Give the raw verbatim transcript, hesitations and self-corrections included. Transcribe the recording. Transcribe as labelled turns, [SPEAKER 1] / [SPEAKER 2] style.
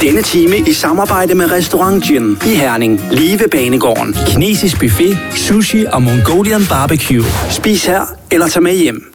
[SPEAKER 1] Denne time i samarbejde med Restaurant Gin i Herning, lige ved Banegården. Kinesisk buffet, sushi og Mongolian barbecue. Spis her eller tag med hjem.